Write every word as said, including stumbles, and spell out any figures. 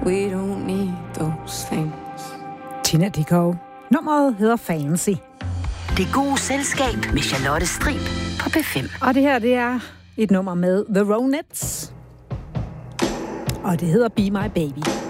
We don't need those things. Tina Dickow. Nummeret hedder Fancy. Det gode selskab med Charlotte Strib på P fem. Og det her, det er et nummer med The Ronettes. Og det hedder Be My Baby.